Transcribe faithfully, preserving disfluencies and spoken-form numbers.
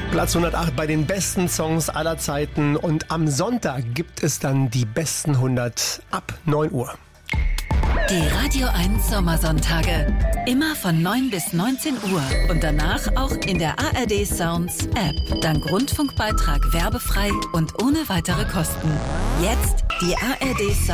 Platz hundertacht bei den besten Songs aller Zeiten. Und am Sonntag gibt es dann die besten hundert ab neun Uhr. Die Radio eins Sommersonntage. Immer von neun bis neunzehn Uhr. Und danach auch in der A R D Sounds App. Dank Rundfunkbeitrag werbefrei und ohne weitere Kosten. Jetzt die A R D Sounds